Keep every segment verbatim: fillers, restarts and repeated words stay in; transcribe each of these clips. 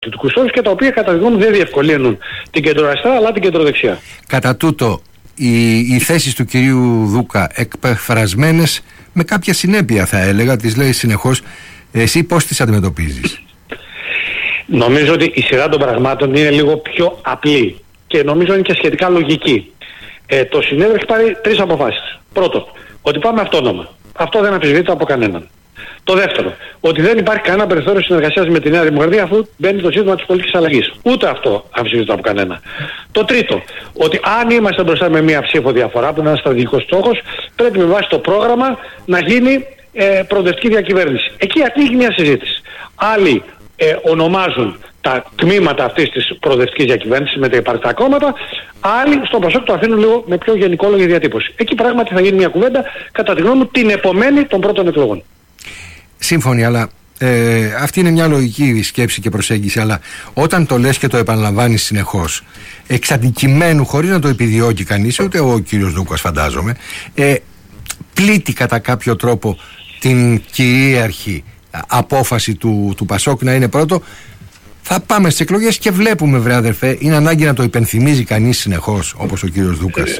και τα οποία κατά τη γνώμη μου δεν διευκολύνουν την κεντροαριστερά αλλά την κεντροδεξιά. Κατά τούτο, οι, οι θέσεις του κυρίου Δούκα εκπεφρασμένες με κάποια συνέπεια, θα έλεγα, τις λέει συνεχώς, εσύ πώς τις αντιμετωπίζεις? Νομίζω ότι η σειρά των πραγμάτων είναι λίγο πιο απλή και νομίζω είναι και σχετικά λογική. Ε, το συνέδριο έχει πάρει τρεις αποφάσεις. Πρώτον, ότι πάμε αυτόνομα. Αυτό δεν αμφισβητείται από κανέναν. Το δεύτερο, ότι δεν υπάρχει κανένα περιθώριο συνεργασίας με τη Νέα Δημοκρατία αφού μπαίνει το ζήτημα της πολιτικής αλλαγής. Ούτε αυτό αμφισβητείται από κανένα. Το τρίτο, ότι αν είμαστε μπροστά με μία ψήφο διαφορά, που είναι ένας στρατηγικός στόχος, πρέπει με βάση το πρόγραμμα να γίνει ε, προοδευτική διακυβέρνηση. Εκεί ανοίγει μια συζήτηση. Άλλοι ε, ονομάζουν τα τμήματα αυτής της προοδευτικής διακυβέρνησης με τα υπαρκτά κόμματα, άλλοι στο Πασόκ το αφήνουν λίγο με πιο γενικόλογη διατύπωση. Εκεί πράγματι θα γίνει μια κουβέντα, κατά τη γνώμη μου, την επομένη των πρώτων εκλογών. Σύμφωνοι, αλλά ε, αυτή είναι μια λογική σκέψη και προσέγγιση, αλλά όταν το λες και το επαναλαμβάνεις συνεχώς, εξ αντικειμένου, χωρίς να το επιδιώκει κανείς, ούτε ο κύριος Δούκας φαντάζομαι, ε, πλήττει κατά κάποιο τρόπο την κυρίαρχη απόφαση του, του Πασόκ να είναι πρώτο. Θα πάμε στις εκλογές και βλέπουμε, βρε αδερφέ, είναι ανάγκη να το υπενθυμίζει κανείς συνεχώς, όπως ο κύριος Δούκας.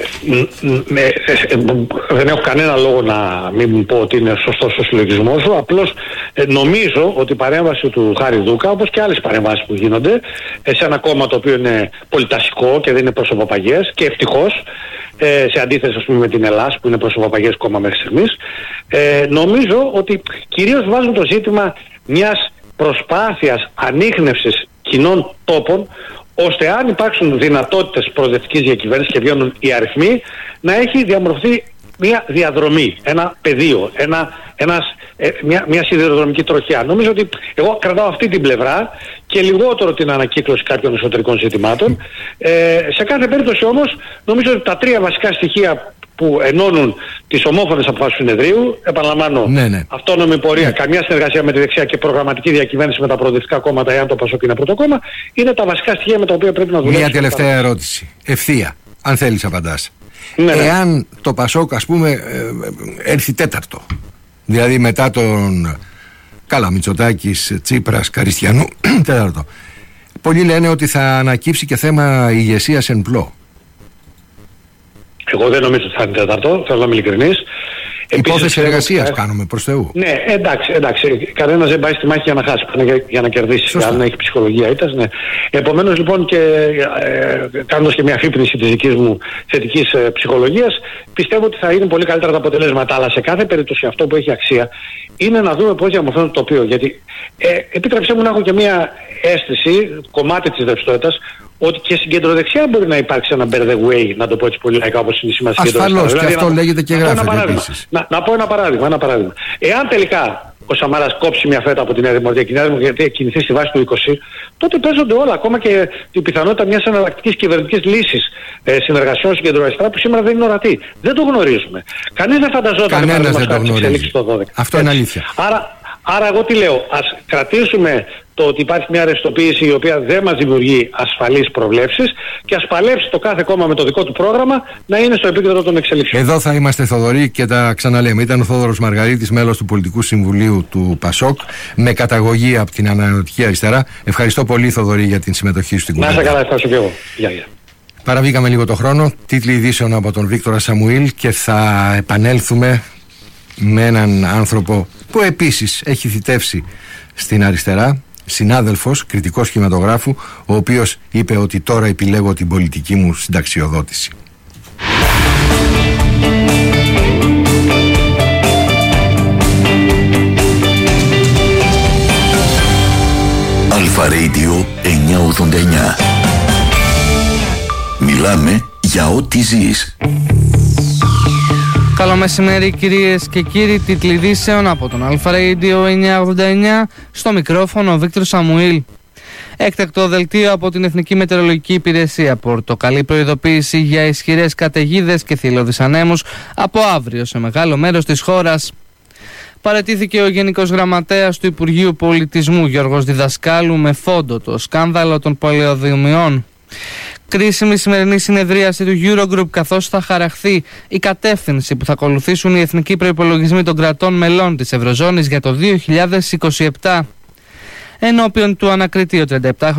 Δεν έχω κανένα λόγο να μην πω ότι είναι σωστός ο συλλογισμός σου. Απλώς νομίζω ότι η παρέμβαση του Χάρη Δούκα, όπως και άλλες παρεμβάσεις που γίνονται σε ένα κόμμα το οποίο είναι πολιτασικό και δεν είναι προσωποπαγές, και ευτυχώς, σε αντίθεση ας πούμε με την Ελλάδα που είναι προσωποπαγές κόμμα μέχρι στιγμής, νομίζω ότι κυρίως βάζουν το ζήτημα μιας προσπάθειας ανίχνευσης κοινών τόπων, ώστε αν υπάρξουν δυνατότητες προοδευτικής διακυβέρνησης και βγαίνουν οι αριθμοί, να έχει διαμορφωθεί μια διαδρομή, ένα πεδίο, ένα, ένας, ε, μια, μια σιδηροδρομική τροχιά. Νομίζω ότι εγώ κρατάω αυτή την πλευρά και λιγότερο την ανακύκλωση κάποιων εσωτερικών ζητημάτων. Ε, σε κάθε περίπτωση όμως νομίζω ότι τα τρία βασικά στοιχεία που ενώνουν τις ομόφωνες αποφάσεις του συνεδρίου, επαναλαμβάνω, ναι, ναι. αυτόνομη πορεία, ναι. καμιά συνεργασία με τη δεξιά και προγραμματική διακυβέρνηση με τα προοδευτικά κόμματα, εάν το Πασόκ είναι πρώτο κόμμα, είναι τα βασικά στοιχεία με τα οποία πρέπει να δουλέψουμε. Μια τελευταία ερώτηση. Ευθεία, αν θέλεις απαντάς. Ναι, ναι. Εάν το Πασόκ, ας πούμε, έρθει τέταρτο, δηλαδή μετά τον καλά Μητσοτάκης, Τσίπρας, Καριστιανού, τέταρτο, πολλοί λένε ότι θα ανακύψει και θέμα ηγεσίας εν πλώ. Εγώ δεν νομίζω ότι θα είναι τέταρτο, θέλω να είμαι ειλικρινής. Υπόθεση εργασίας ε... κάνουμε, προς Θεού. Ναι, εντάξει, εντάξει. Κανένας δεν πάει στη μάχη για να χάσει, για, για να κερδίσει. Σωστά. Αν έχει ψυχολογία ήττας, ναι. Επομένως λοιπόν, και ε, κάνοντας και μια αφύπνιση της δικής μου θετικής ε, ψυχολογίας, πιστεύω ότι θα είναι πολύ καλύτερα τα αποτελέσματα. Αλλά σε κάθε περίπτωση αυτό που έχει αξία είναι να δούμε πώς διαμορφώνεται το τοπίο. Γιατί ε, επίτρεψέ μου να έχω και μια αίσθηση, κομμάτι της ρευστότητας, ότι και στην κεντροδεξιά μπορεί να υπάρξει ένα bear the way, να το πω έτσι πολύ λαϊκά, όπως είναι σήμερα στην κεντροδεξιά. Ασφαλώς, και αυτό να, λέγεται και γράφεται επίσης. Να, να πω ένα παράδειγμα, ένα παράδειγμα. Εάν τελικά ο Σαμάρας κόψει μια φέτα από τη Νέα Δημοκρατία και η Νέα Δημοκρατία κινηθεί στη βάση του είκοσι, τότε παίζονται όλα, ακόμα και η πιθανότητα μιας εναλλακτικής κυβερνητικής λύσης ε, συνεργασιών στην κεντροαριστερά που σήμερα δεν είναι ορατή. Δεν το γνωρίζουμε. Κανείς δεν φανταζόταν Κανένας δεν το γνωρίζει. Το δώδεκα. Αυτό είναι αλήθεια. Άρα, άρα εγώ τι λέω, ας κρατήσουμε το ότι υπάρχει μια ρευστοποίηση η οποία δεν μας δημιουργεί ασφαλείς προβλέψεις και ας παλέψει το κάθε κόμμα με το δικό του πρόγραμμα να είναι στο επίκεντρο των εξελίξεων. Εδώ θα είμαστε, Θοδωρή, και τα ξαναλέμε. Ήταν ο Θόδωρος Μαργαρίτης, μέλος του Πολιτικού Συμβουλίου του Πασόκ, με καταγωγή από την Ανανεωτική Αριστερά. Ευχαριστώ πολύ, Θοδωρή, για την συμμετοχή στην κουβέντα. Να είστε καλά, ευχαριστώ και εγώ. Γεια, γεια. Παραβήκαμε λίγο το χρόνο. Τίτλοι ειδήσεων από τον Βίκτορα Σαμουήλ και θα επανέλθουμε με έναν άνθρωπο που επίσης έχει θητεύσει στην αριστερά, συνάδελφος, κριτικός κινηματογράφου, ο οποίος είπε ότι τώρα επιλέγω την πολιτική μου συνταξιοδότηση. Αλφα Radio εννιακόσια ογδόντα εννιά. Μιλάμε για ό,τι ζεις. Καλό μεσημέρι, κυρίες και κύριοι. Τίτλοι ειδήσεων από τον Αλφα Radio εννιακόσια ογδόντα εννιά. Στο μικρόφωνο ο Βίκτορ Σαμουήλ. Έκτακτο δελτίο από την Εθνική Μετεωρολογική Υπηρεσία. Πορτοκαλί προειδοποίηση για ισχυρές καταιγίδες και θηλώδεις ανέμους από αύριο σε μεγάλο μέρος της χώρας. Παραιτήθηκε ο Γενικός Γραμματέας του Υπουργείου Πολιτισμού Γιώργος Διδασκάλου με φόντο το σκάνδαλο των πολεοδομιών. Κρίσιμη σημερινή συνεδρίαση του Eurogroup, καθώς θα χαραχθεί η κατεύθυνση που θα ακολουθήσουν οι εθνικοί προϋπολογισμοί των κρατών μελών της Ευρωζώνης για το δύο χιλιάδες είκοσι επτά. ενώπιον του ανακριτή ο τριανταεπτάχρονος